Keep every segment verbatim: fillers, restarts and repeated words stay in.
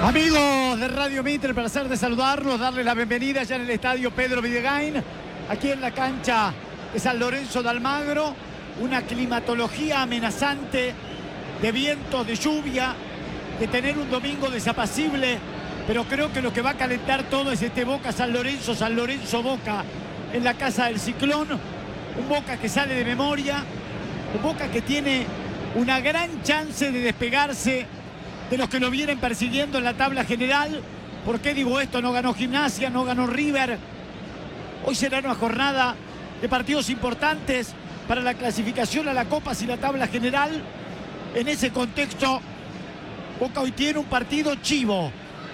Amigos de Radio Mitre, el placer de saludarlos, darles la bienvenida ya en el estadio Pedro Videgain, aquí en la cancha de San Lorenzo de Almagro. Una climatología amenazante de vientos, de lluvia, de tener un domingo desapacible, pero creo que lo que va a calentar todo es este Boca San Lorenzo, San Lorenzo Boca, en la casa del Ciclón. Un Boca que sale de memoria, un Boca que tiene una gran chance de despegarse de los que lo vienen persiguiendo en la tabla general. ¿Por qué digo esto? No ganó Gimnasia, no ganó River. Hoy será una jornada de partidos importantes para la clasificación a la Copa y la tabla general. En ese contexto, Boca hoy tiene un partido chivo.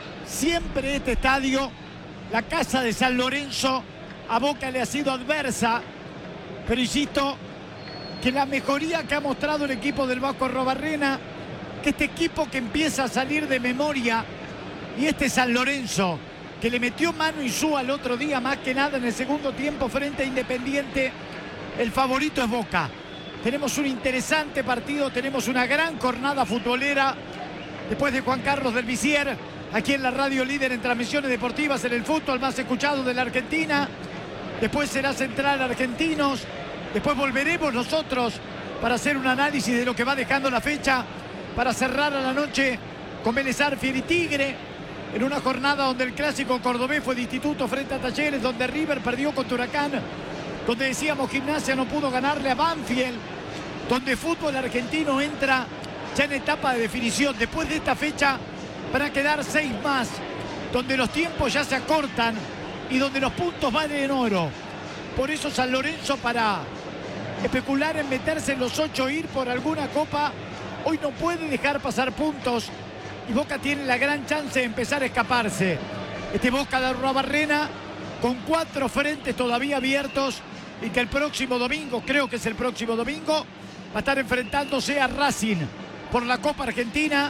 Siempre este estadio, la casa de San Lorenzo, a Boca le ha sido adversa, pero insisto que la mejoría que ha mostrado el equipo del Vasco Arrobarrena, que este equipo que empieza a salir de memoria, y este San Lorenzo que le metió mano y su al otro día, más que nada en el segundo tiempo frente a Independiente, el favorito es Boca. Tenemos un interesante partido, tenemos una gran jornada futbolera después de Juan Carlos del Visier, aquí en la radio líder en transmisiones deportivas, en el fútbol más escuchado de la Argentina. Después será Central Argentinos, después volveremos nosotros para hacer un análisis de lo que va dejando la fecha, para cerrar a la noche con Vélez Sarsfield y Tigre, en una jornada donde el clásico cordobés fue de Instituto frente a Talleres, donde River perdió contra Huracán, donde decíamos Gimnasia no pudo ganarle a Banfield, donde fútbol argentino entra ya en etapa de definición. Después de esta fecha van a quedar seis más, donde los tiempos ya se acortan y donde los puntos valen en oro. Por eso San Lorenzo, para especular en meterse en los ocho e ir por alguna copa, hoy no puede dejar pasar puntos, y Boca tiene la gran chance de empezar a escaparse. Este Boca de Arrobarrena con cuatro frentes todavía abiertos, y que el próximo domingo, creo que es el próximo domingo, va a estar enfrentándose a Racing por la Copa Argentina,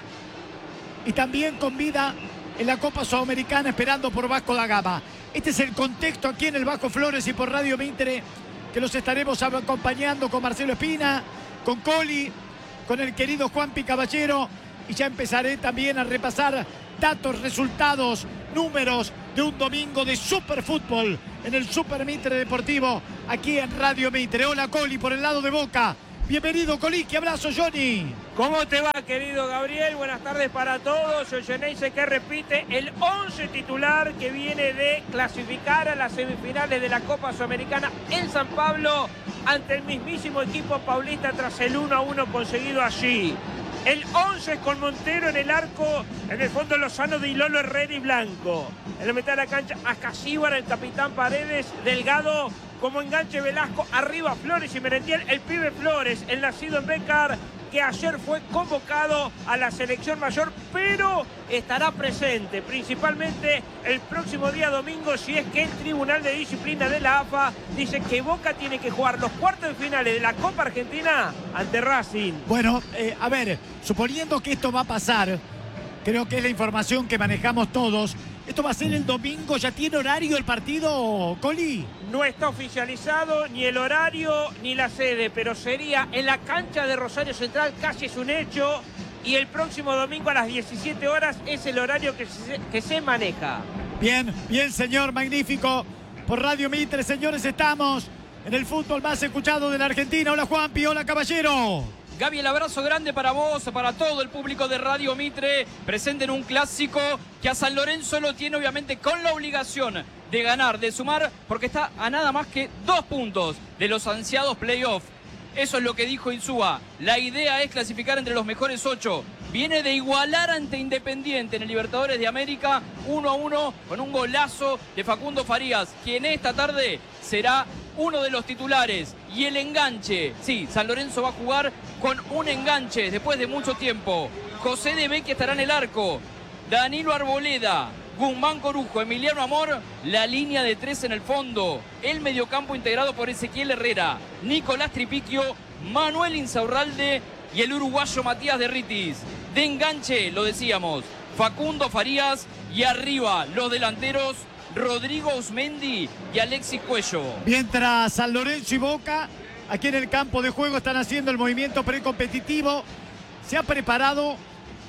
y también con vida en la Copa Sudamericana, esperando por Vasco da Gama. Este es el contexto aquí en el Bajo Flores y por Radio Mitre, que los estaremos acompañando con Marcelo Espina, con Coli, con el querido Juanpi Caballero, y ya empezaré también a repasar datos, resultados, números de un domingo de superfútbol en el Super Mitre Deportivo, aquí en Radio Mitre. Hola Coli, por el lado de Boca. Bienvenido Coli, qué abrazo Johnny. ¿Cómo te va, querido Gabriel? Buenas tardes para todos. Olleneise que repite el once titular que viene de clasificar a las semifinales de la Copa Sudamericana en San Pablo ante el mismísimo equipo paulista tras el uno a uno conseguido allí. El once con Montero en el arco, en el fondo Lozano, de Ilolo, Herrera y Blanco. En la mitad de la cancha, Ascasíbar, el capitán Paredes, Delgado, como enganche Velasco, arriba Flores y Merentiel, el pibe Flores, el nacido en Bécar, que ayer fue convocado a la selección mayor, pero estará presente principalmente el próximo día domingo, si es que el Tribunal de Disciplina de la A F A dice que Boca tiene que jugar los cuartos de finales de la Copa Argentina ante Racing. Bueno, eh, a ver, suponiendo que esto va a pasar, creo que es la información que manejamos todos. ¿Esto va a ser el domingo? ¿Ya tiene horario el partido, Coli? No está oficializado ni el horario ni la sede, pero sería en la cancha de Rosario Central, casi es un hecho. Y el próximo domingo a las diecisiete horas es el horario que se, que se maneja. Bien, bien señor, magnífico. Por Radio Mitre, señores, estamos en el fútbol más escuchado de la Argentina. Hola Juanpi, hola Caballero. Gaby, el abrazo grande para vos, para todo el público de Radio Mitre, presente en un clásico que a San Lorenzo lo tiene obviamente con la obligación de ganar, de sumar, porque está a nada más que dos puntos de los ansiados playoffs. Eso es lo que dijo Insúa. La idea es clasificar entre los mejores ocho. Viene de igualar ante Independiente en el Libertadores de América, uno a uno, con un golazo de Facundo Farías, quien esta tarde será uno de los titulares. Y el enganche, sí, San Lorenzo va a jugar con un enganche después de mucho tiempo. José de Vecchia estará en el arco, Danilo Arboleda, Guzmán Corujo, Emiliano Amor, la línea de tres en el fondo, el mediocampo integrado por Ezequiel Herrera, Nicolás Tripiquio, Manuel Insaurralde y el uruguayo Matías Derritis. De enganche, lo decíamos, Facundo Farías, y arriba los delanteros Rodrigo Osmendi y Alexis Cuello. Mientras San Lorenzo y Boca aquí en el campo de juego están haciendo el movimiento precompetitivo, se ha preparado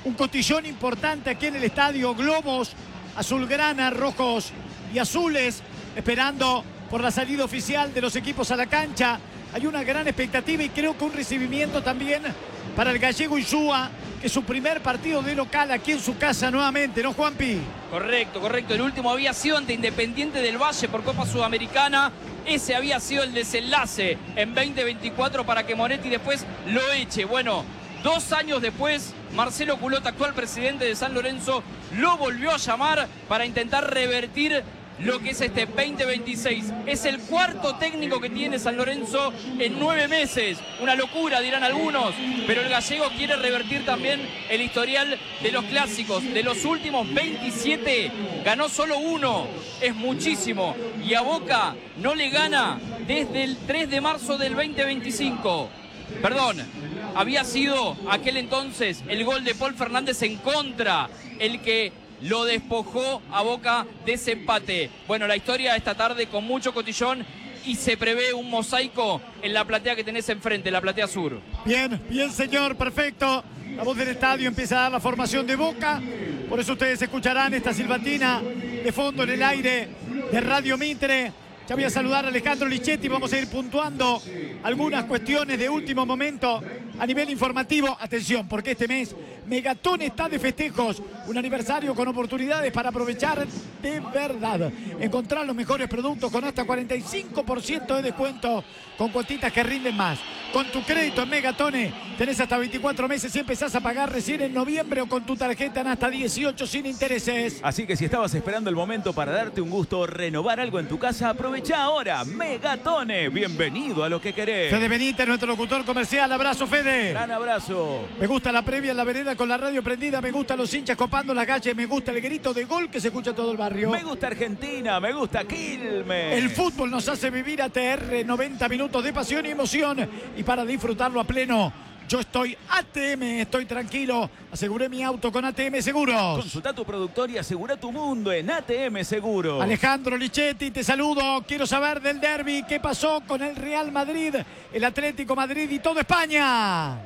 un cotillón importante aquí en el estadio, globos azulgrana, rojos y azules, esperando por la salida oficial de los equipos a la cancha. Hay una gran expectativa y creo que un recibimiento también para el gallego Insúa, que es su primer partido de local aquí en su casa nuevamente, ¿no, Juanpi? Correcto, correcto. El último había sido ante Independiente del Valle por Copa Sudamericana. Ese había sido el desenlace en veinte veinticuatro para que Monetti después lo eche. Bueno, dos años después, Marcelo Culota, actual presidente de San Lorenzo, lo volvió a llamar para intentar revertir lo que es este veinte veintiséis. Es el cuarto técnico que tiene San Lorenzo en nueve meses. Una locura, dirán algunos, pero el gallego quiere revertir también el historial de los clásicos. De los últimos veintisiete, ganó solo uno. Es muchísimo. Y a Boca no le gana desde el tres de marzo del veinte veinticinco. Perdón, había sido aquel entonces el gol de Paul Fernández en contra el que lo despojó a Boca de ese empate. Bueno, la historia esta tarde con mucho cotillón y se prevé un mosaico en la platea que tenés enfrente, la platea sur. Bien, bien señor, perfecto. La voz del estadio empieza a dar la formación de Boca. Por eso ustedes escucharán esta silbatina de fondo en el aire de Radio Mitre. Ya voy a saludar a Alejandro Lichetti. Vamos a ir puntuando algunas cuestiones de último momento a nivel informativo. Atención, porque este mes Megatón está de festejos. Un aniversario con oportunidades para aprovechar de verdad. Encontrar los mejores productos con hasta cuarenta y cinco por ciento de descuento con cuotitas que rinden más. Con tu crédito en Megatone tenés hasta veinticuatro meses y empezás a pagar recién en noviembre o con tu tarjeta en hasta dieciocho sin intereses. Así que si estabas esperando el momento para darte un gusto o renovar algo en tu casa, aprovecha ahora. Megatone, bienvenido a lo que querés. Fede Benítez, nuestro locutor comercial. Abrazo, Fede. Gran abrazo. Me gusta la previa en la vereda con la radio prendida. Me gustan los hinchas copando las calles. Me gusta el grito de gol que se escucha en todo el barrio. Me gusta Argentina, me gusta Quilmes. El fútbol nos hace vivir A T R noventa minutos de pasión y emoción. Y para disfrutarlo a pleno, yo estoy A T M, estoy tranquilo. Aseguré mi auto con A T M Seguros. Consulta tu productor y asegura tu mundo en A T M Seguros. Alejandro Lichetti, te saludo. Quiero saber del derbi. ¿Qué pasó con el Real Madrid, el Atlético Madrid y toda España?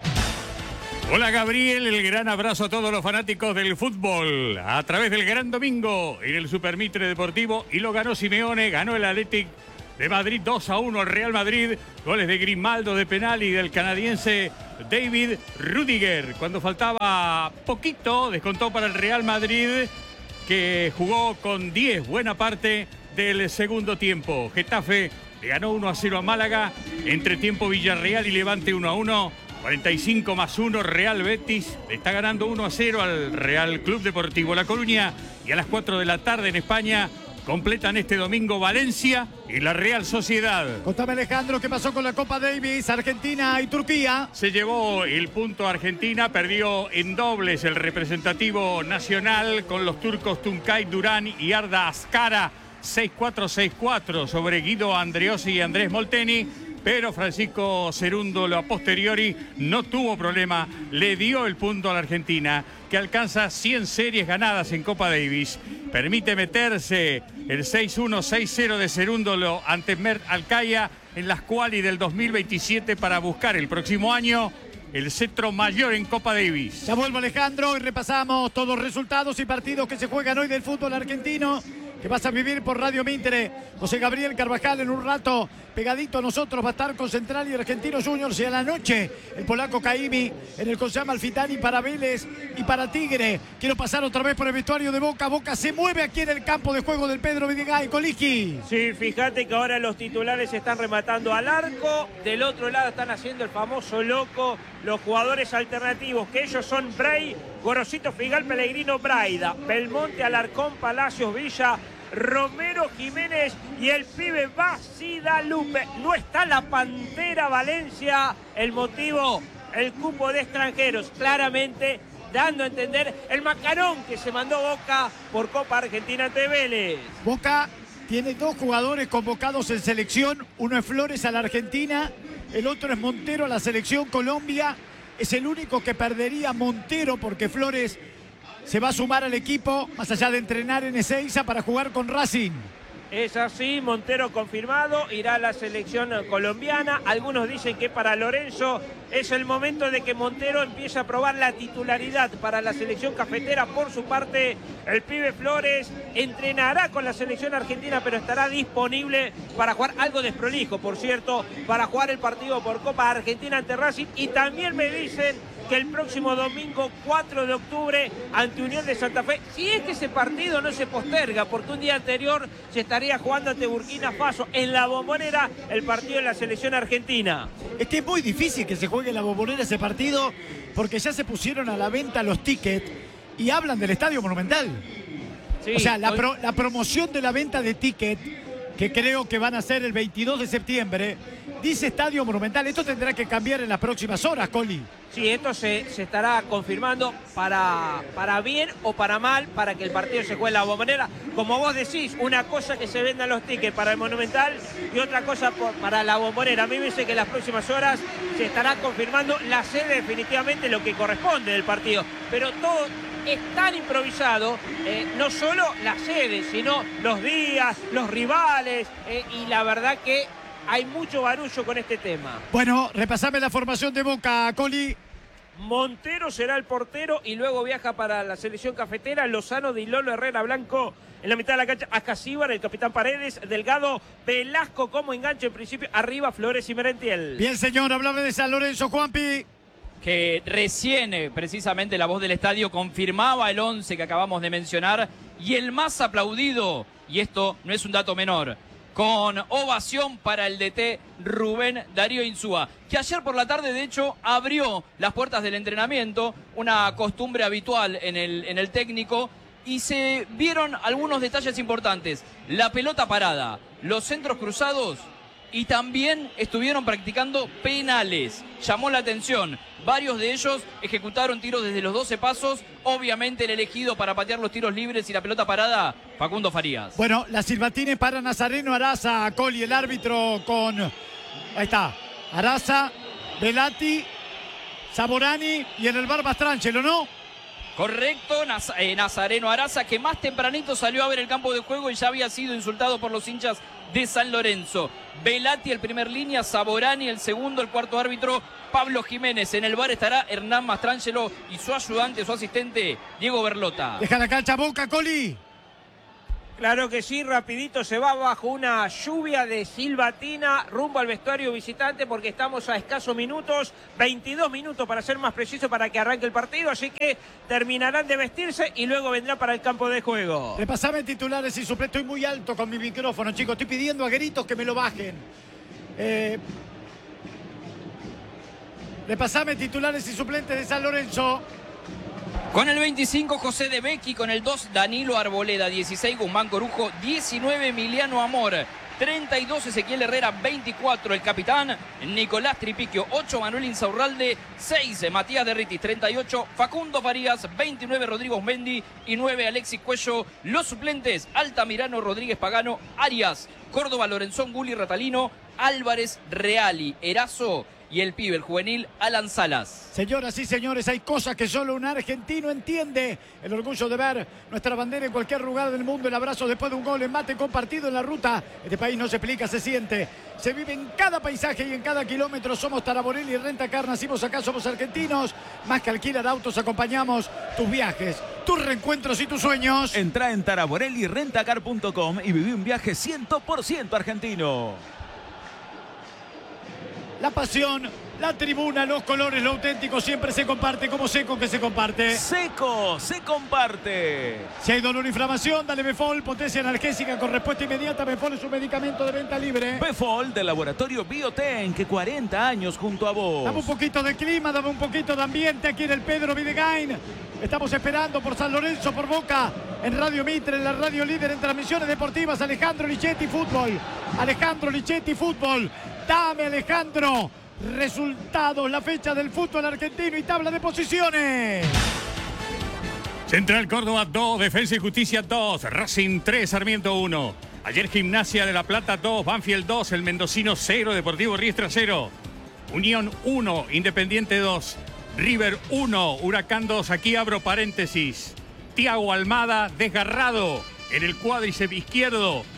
Hola Gabriel, el gran abrazo a todos los fanáticos del fútbol. A través del Gran Domingo en el Super Mitre Deportivo, y lo ganó Simeone, ganó el Atlético de Madrid dos a uno al Real Madrid. Goles de Grimaldo de penal y del canadiense David Rudiger. Cuando faltaba poquito, descontó para el Real Madrid, que jugó con diez buena parte del segundo tiempo. Getafe le ganó uno a cero a Málaga. Entre tiempo Villarreal y Levante uno a uno. cuarenta y cinco más uno, Real Betis le está ganando uno a cero al Real Club Deportivo La Coruña. Y a las cuatro de la tarde en España completan este domingo Valencia y la Real Sociedad. Contame, Alejandro, ¿qué pasó con la Copa Davis, Argentina y Turquía? Se llevó el punto Argentina, perdió en dobles el representativo nacional con los turcos Tuncay Durán y Arda Ascara, seis cuatro seis cuatro sobre Guido Andreossi y Andrés Molteni. Pero Francisco Cerundo, a posteriori, no tuvo problema. Le dio el punto a la Argentina, que alcanza cien series ganadas en Copa Davis. Permite meterse el seis uno seis cero de Cerundo ante Mert Alcaya en las quali del dos mil veintisiete para buscar el próximo año el cetro mayor en Copa Davis. Ya vuelvo, Alejandro, y repasamos todos los resultados y partidos que se juegan hoy del fútbol argentino, que vas a vivir por Radio Mitre. José Gabriel Carvajal en un rato pegadito a nosotros va a estar con Central y Argentinos Juniors, y a la noche el polaco Caimi en el José Amalfitani para Vélez y para Tigre. Quiero pasar otra vez por el vestuario de Boca. Boca se mueve aquí en el campo de juego del Pedro Videgain. Coliqui. Sí, fíjate que ahora los titulares están rematando al arco. Del otro lado están haciendo el famoso loco los jugadores alternativos, que ellos son Bray, Gorosito, Figal, Pellegrino, Braida, Belmonte, Alarcón, Palacios, Villa, Romero, Jiménez y el pibe Basidalupe. No está la Pantera Valencia. El motivo, el cupo de extranjeros, claramente dando a entender el macarón que se mandó Boca por Copa Argentina ante Vélez. Boca tiene dos jugadores convocados en selección. Uno es Flores a la Argentina, el otro es Montero a la selección Colombia. Es el único que perdería Montero, porque Flores se va a sumar al equipo, más allá de entrenar en Ezeiza, para jugar con Racing. Es así, Montero confirmado, irá a la selección colombiana. Algunos dicen que para Lorenzo es el momento de que Montero empiece a probar la titularidad para la selección cafetera. Por su parte, el pibe Flores entrenará con la selección argentina, pero estará disponible para jugar, algo desprolijo, por cierto, para jugar el partido por Copa Argentina ante Racing. Y también me dicen que el próximo domingo cuatro de octubre ante Unión de Santa Fe, si es que ese partido no se posterga, porque un día anterior se estaría jugando ante Burkina Faso en la Bombonera el partido de la selección argentina. Es que es muy difícil que se juegue en la Bombonera ese partido, porque ya se pusieron a la venta los tickets y hablan del Estadio Monumental. Sí, o sea, la, pro, la promoción de la venta de tickets, que creo que van a ser el veintidós de septiembre, dice Estadio Monumental. Esto tendrá que cambiar en las próximas horas, Coli. Sí, esto se, se estará confirmando para, para bien o para mal, para que el partido se juegue en la Bombonera. Como vos decís, una cosa que se vendan los tickets para el Monumental y otra cosa por, para la Bombonera. A mí me dice que en las próximas horas se estará confirmando la sede, definitivamente lo que corresponde del partido. Pero todo es tan improvisado, eh, no solo la sede, sino los días, los rivales, eh, y la verdad que hay mucho barullo con este tema. Bueno, repasame la formación de Boca, Coli. Montero será el portero y luego viaja para la selección cafetera. Lozano, Dilolo, Herrera, Blanco en la mitad de la cancha. Ascasíbar, el capitán Paredes, Delgado, Velasco como enganche en principio. Arriba Flores y Merentiel. Bien, señor, hablame de San Lorenzo, Juanpi. Que recién, eh, precisamente, la voz del estadio confirmaba el once que acabamos de mencionar. Y el más aplaudido, y esto no es un dato menor, con ovación para el D T Rubén Darío Insúa, que ayer por la tarde, de hecho, abrió las puertas del entrenamiento, una costumbre habitual en el, en el técnico, y se vieron algunos detalles importantes. La pelota parada, los centros cruzados, y también estuvieron practicando penales. Llamó la atención. Varios de ellos ejecutaron tiros desde los doce pasos. Obviamente el elegido para patear los tiros libres y la pelota parada, Facundo Farías. Bueno, las silbatines para Nazareno Araza, Coli, el árbitro con... Ahí está. Araza, Velati, Saborani y en el bar Mastrangelo, ¿no? Correcto, Naz eh, Nazareno Araza, que más tempranito salió a ver el campo de juego y ya había sido insultado por los hinchas de San Lorenzo. Velati el primer línea, Saborani el segundo, el cuarto árbitro Pablo Jiménez. En el bar estará Hernán Mastrangelo y su ayudante, su asistente Diego Berlota. Deja la cancha Boca, Coli. Claro que sí, rapidito se va bajo una lluvia de silbatina rumbo al vestuario visitante, porque estamos a escasos minutos, veintidós minutos para ser más preciso, para que arranque el partido, así que terminarán de vestirse y luego vendrá para el campo de juego. Repasame titulares y suplentes. Estoy muy alto con mi micrófono, chicos, estoy pidiendo a gritos que me lo bajen. Eh... Repasame titulares y suplentes de San Lorenzo. Con el veinticinco, José De Becchi. Con el dos, Danilo Arboleda. dieciséis, Guzmán Corujo. diecinueve, Emiliano Amor. treinta y dos, Ezequiel Herrera. veinticuatro, el capitán Nicolás Tripiquio. ocho, Manuel Insaurralde. seis, Matías Derritis. treinta y ocho, Facundo Farías. veintinueve, Rodrigo Mendi. Y nueve, Alexis Cuello. Los suplentes, Altamirano, Rodríguez Pagano, Arias, Córdoba, Lorenzón, Gulli, Ratalino, Álvarez, Reali, Erazo y el pibe, el juvenil, Alan Salas. Señoras y señores, hay cosas que solo un argentino entiende. El orgullo de ver nuestra bandera en cualquier lugar del mundo. El abrazo después de un gol, empate compartido en la ruta. Este país no se explica, se siente. Se vive en cada paisaje y en cada kilómetro. Somos Taraborelli y Rentacar. Nacimos acá, somos argentinos. Más que alquilar autos, acompañamos tus viajes, tus reencuentros y tus sueños. Entra en taraborelli rentacar punto com y viví un viaje cien por ciento argentino. La pasión, la tribuna, los colores, lo auténtico siempre se comparte, como Seco que se comparte. Seco, se comparte. Si hay dolor o inflamación, dale Befol, potencia analgésica con respuesta inmediata. Befol es un medicamento de venta libre. Befol del laboratorio Bioten, que cuarenta años junto a vos. Dame un poquito de clima, dame un poquito de ambiente aquí en el Pedro Videgain. Estamos esperando por San Lorenzo, por Boca, en Radio Mitre, en la radio líder en transmisiones deportivas. Alejandro Lichetti, fútbol. Alejandro Lichetti, fútbol. Dame, Alejandro, resultados, la fecha del fútbol argentino y tabla de posiciones. Central Córdoba dos, Defensa y Justicia dos, Racing tres, Sarmiento uno. Ayer Gimnasia de La Plata dos, Banfield dos, el Mendocino cero, Deportivo Riestra cero. Unión uno, Independiente dos, River uno, Huracán dos. Aquí abro paréntesis. Thiago Almada desgarrado en el cuádriceps izquierdo.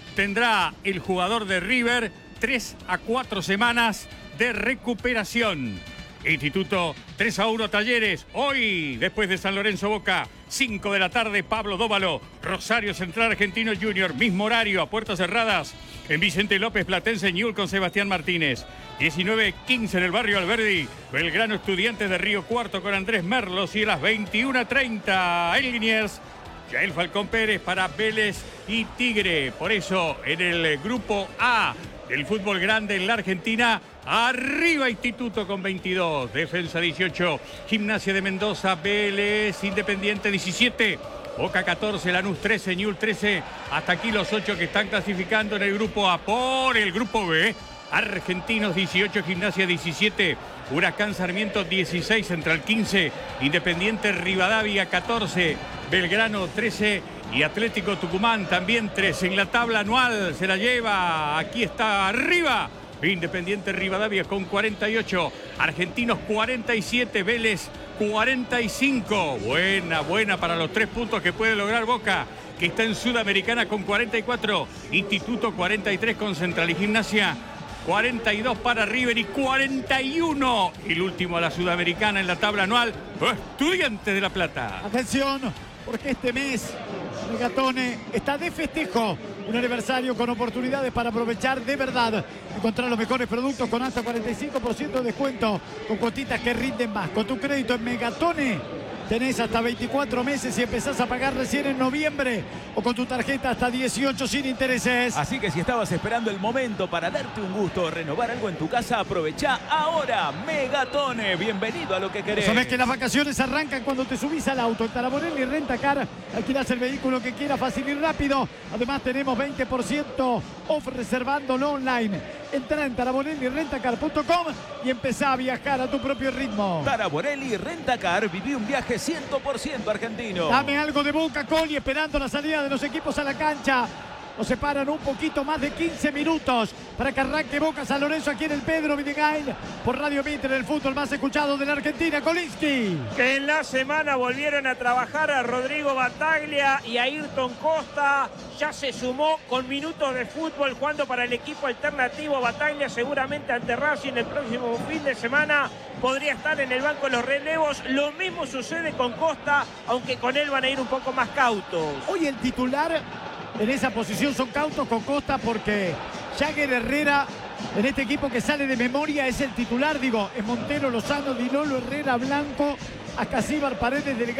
tendrá el jugador de River tres a cuatro semanas de recuperación. Instituto tres a uno Talleres. Hoy, después de San Lorenzo Boca, cinco de la tarde, Pablo Dóvalo, Rosario Central Argentino Junior, mismo horario, a puertas cerradas, en Vicente López Platense Ñul con Sebastián Martínez. diecinueve quince en el barrio Alberdi, Belgrano Estudiantes de Río Cuarto con Andrés Merlos, y a las veintiuna treinta en Liniers, Yael Falcón Pérez para Vélez y Tigre. Por eso, en el grupo A del fútbol grande en la Argentina, arriba Instituto con veintidós, Defensa dieciocho, Gimnasia de Mendoza, Vélez, Independiente diecisiete, Boca catorce, Lanús trece, Ñul trece. Hasta aquí los ocho que están clasificando en el grupo A. Por el grupo B, Argentinos dieciocho, Gimnasia diecisiete, Huracán Sarmiento dieciséis, Central quince, Independiente Rivadavia catorce, Belgrano trece y Atlético Tucumán también trece. En la tabla anual se la lleva, aquí está arriba, Independiente Rivadavia con cuarenta y ocho, Argentinos cuarenta y siete, Vélez cuarenta y cinco. Buena, buena para los tres puntos que puede lograr Boca, que está en Sudamericana con cuarenta y cuatro, Instituto cuarenta y tres con Central y Gimnasia, cuarenta y dos para River y cuarenta y uno. El último a la Sudamericana en la tabla anual, Estudiantes de La Plata. Atención, porque este mes Megatone está de festejo. Un aniversario con oportunidades para aprovechar de verdad. Encontrar los mejores productos con hasta cuarenta y cinco por ciento de descuento, con cuotitas que rinden más. Con tu crédito en Megatone tenés hasta veinticuatro meses y empezás a pagar recién en noviembre, o con tu tarjeta hasta dieciocho sin intereses. Así que si estabas esperando el momento para darte un gusto o renovar algo en tu casa, aprovecha ahora. Megatone, bienvenido a lo que querés. Sabés que las vacaciones arrancan cuando te subís al auto. En Taraborelli Rentacar alquilás el vehículo que quieras, fácil y rápido. Además tenemos veinte por ciento off reservándolo online. Entrá en taraborelli rentacar punto com y empezá a viajar a tu propio ritmo. Taraborelli Rentacar, viví un viaje cien por ciento argentino. Dame algo de Boca, Coli, esperando la salida de los equipos a la cancha. Nos separan un poquito más de quince minutos para que arranque Boca San Lorenzo aquí en el Pedro Videgain por Radio Mitre, el fútbol más escuchado de la Argentina. Kolinsky. Que en la semana volvieron a trabajar a Rodrigo Bataglia y a Ayrton Costa. Ya se sumó con minutos de fútbol jugando para el equipo alternativo. Bataglia seguramente ante Racing el próximo fin de semana podría estar en el banco de los relevos. Lo mismo sucede con Costa, aunque con él van a ir un poco más cautos. Hoy el titular en esa posición son cautos con Costa, porque Jagger Herrera en este equipo que sale de memoria es el titular. Digo, es Montero, Lozano, Di Lolo, Herrera, Blanco, Acasíbar, Paredes, Delgado.